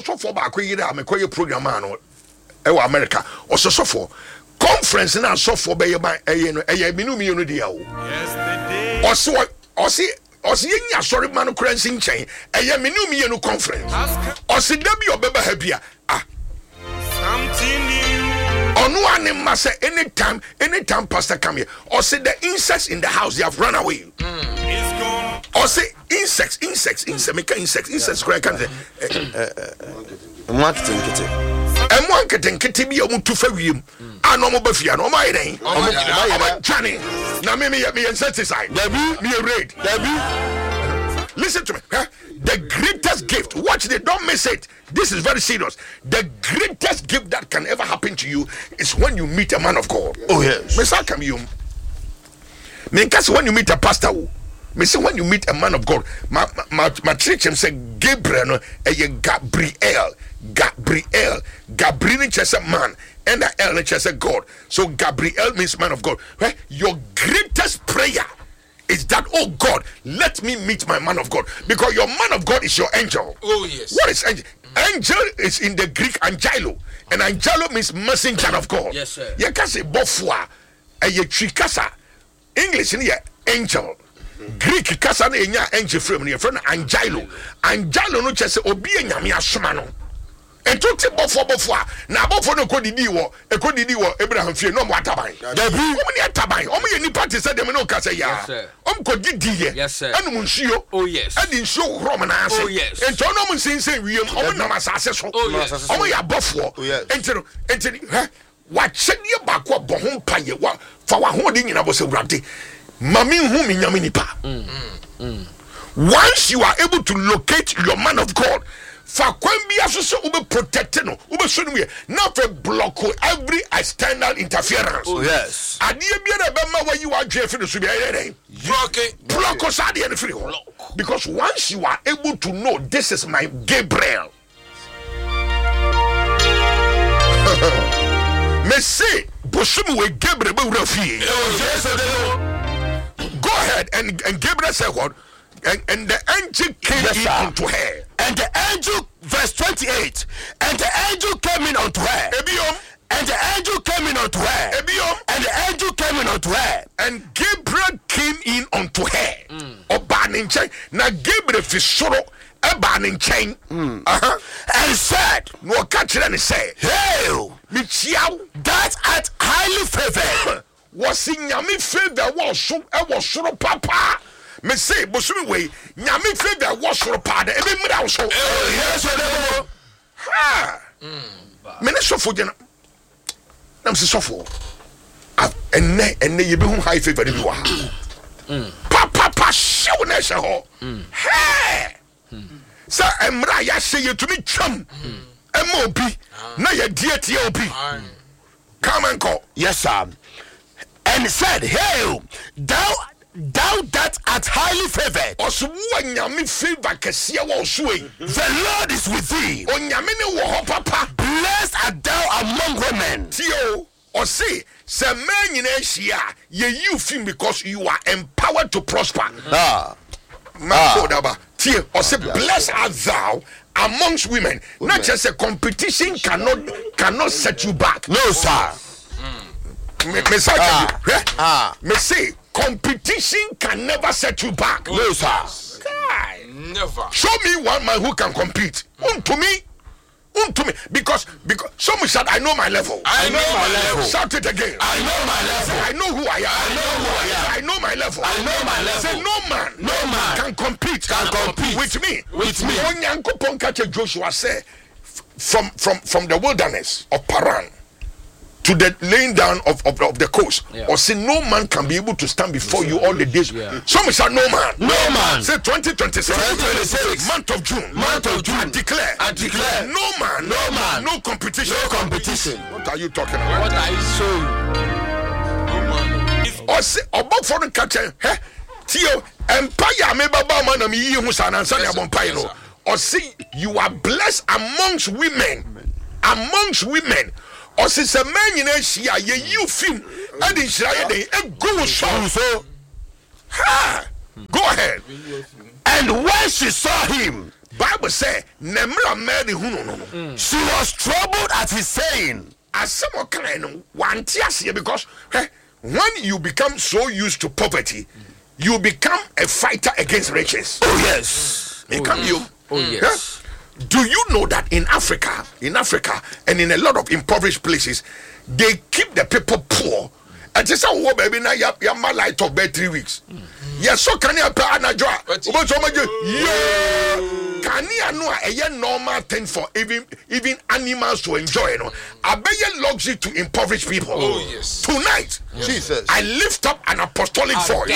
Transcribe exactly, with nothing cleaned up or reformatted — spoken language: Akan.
so for back we am a program man e wa America o so so for conference na so for be ban e no e minu mi no dia o yesterday o so o si o si nya sorry man kura nsin chen e minu mi no conference o si da bi obeba ha bia ah something new onu anim ma say anytime anytime pastor come here or say the insects in the house they have run away mm. It's gone or say insects insects insects make insects insects cry can say marketing kete e mo marketing kete bi o mutu fa wiem ano mo ba fia no mo ayi den o mo chane na me me me insecticide dabi me raid dabi listen to me huh? The greatest gift, watch it, don't miss it. This is very serious. The greatest gift that can ever happen to you is when you meet a man of God. Oh yes. Me say come you. Me case when you meet a pastor. Me say when you meet a man of God. My my my church him say Gabriel no eh Gabriel. Gabriel. Gabriel is a man and the L is a God. So Gabriel means man of God. Right? Your greatest prayer is that, oh God, let me meet my man of God, because your man of God is your angel. Oh yes. What is angel? Angel is in the Greek angelo, and angelo means messenger of God. Yes, sir. You can say bofwa, and you trikasa. English in here angel. Greek kasa na enya angel frame ne friend angelo. Angelo no chese obi enyame asoma no. Ento te bofo bofo na bofo no kodidi wo e kodidi wo Abraham fie no mo ataban dabi o me ataban o me ye nipa te se dem no ka se ya o m kodidi ye anu mu nsuo oh yes adi nsuo hrom na ase ento no mo nsinsen wiem o me nam asase so o me ya bofo ento ento he wa chedie ba ko bo ho paye wa fa wa ho de nyina bo se wrade mami hu mi nyame nipa once you are able to locate your man of God, fa kwambia so so ube protect no ube so no na for block every external interference. Oh yes. Adie bia na be ma wa yi wa dwe fi no so bia yere block block us adie no free ho, because once you are able to know this is my Gabriel. Me say bosum we Gabriel be wura fie. Go ahead and and Gabriel said what? And, and the angel came yes, in unto her. And the angel, verse twenty-eight, and the angel came in unto her. Ebiom. And the angel came in unto her. Ebiom. And the angel came in unto her. And Gabriel came in unto her. Obaninchen. Now Gabriel fisoro ebaninchen. Uh-huh. And said, no catch it and say, hail, Michiao, that art highly favored. Was in yami favor was so I was so papa. Me say bosumi we nyame favor wosoro pa da ebe mira so yes o ha me ne sofo gena nam se sofo enne enne ye be hu high favor bi wa pa pa pa show na she ho ha sa emra ya she ye tumi twam ema obi na ye die tie obi come and call yes sir, and said, hail, thou thou that art highly favored. The Lord is with thee. Blessed art thou among women. Tio, or say, Sir man in Asia, ye you feel because you are empowered to prosper. Ah, ah. Tio, or say, blessed art thou amongst women. women. Not just a competition cannot cannot set you back. No, sir. Me, me say, ah. eh? ah. me say, competition can never set you back. No, sir. God. Never. Show me one man who can compete. Um to me, um to me, because because someone said, I know my level. I, I know, know my level. level. Shout it again. I know my level. I know who I am. I know who I am. I know my level. I know my level. Say no man, no man can compete. Can compete with me. With me. Onyankopon kache Joshua say, from from from the wilderness of Paran to the laying down of, of, of the coast, yeah. or say no man can be able to stand before you all the days. Yeah. Some say no man, no man. Say twenty twenty-six, month of June, month of June. I declare, I declare, no man, no man, no competition, no competition. What are you talking about? What are you showing? No man. Or say about for the catcher, hey, Tio, empire me baba man am yi hu sana sana empire no. Or say you are blessed amongst women, amongst women. Or since a man in Asia, ye you film, and in Israel, they go so. Ha! Go ahead. And when she saw him, Bible say nemra Mary hunu no no. She was troubled at his saying. Asemo kan no wanti ase because eh, when you become so used to poverty, you become a fighter against riches. Oh yes. Become yes. you. Oh yes. Yeah? Do you know that in Africa, in Africa, and in a lot of impoverished places, they keep the people poor? And just say, "Oh, baby, now you you my light of bed three weeks." Yes, so can you pay anajwa? Obo so much. Yeah, can you know a normal thing for even even animals to enjoy? No, a better luxury to impoverished people. Oh yes. Tonight, Jesus. I lift up an apostolic voice.